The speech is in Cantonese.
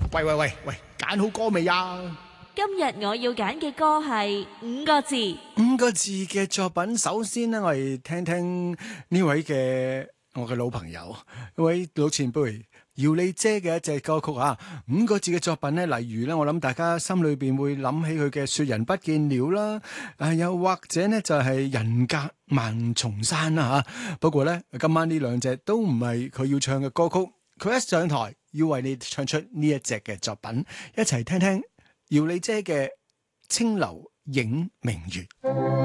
喂喂喂喂，揀好歌未呀？ 今日我要揀嘅歌係5個字。 5個字嘅作品，首先呢，我哋聽聽呢位嘅我嘅老朋友，一位老前輩姚莉姐嘅一隻歌曲啊。5個字嘅作品呢，例如呢，我諗大家心裏邊會諗起佢嘅《說人不見了》啦，又或者呢，就係人隔萬重山啦吓。不過呢，今晚呢兩隻都唔係佢要唱嘅歌曲，佢一上台要為你唱出呢一隻嘅作品，一齊聽聽姚莉姐嘅《青樓映明月》。